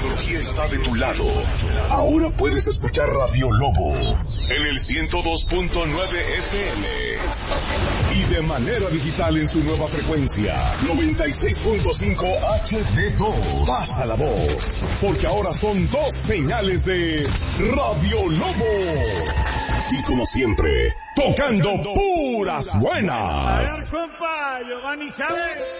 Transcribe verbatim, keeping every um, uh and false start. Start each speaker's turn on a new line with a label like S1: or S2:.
S1: tecnología está de tu lado. Ahora puedes escuchar Radio Lobo en el ciento dos punto nueve F M y de manera digital en su nueva frecuencia noventa y seis punto cinco H D dos. Pasa la voz, porque ahora son dos señales de Radio Lobo. Y como siempre, tocando puras buenas.
S2: A ver, compa, Giovanni Chávez.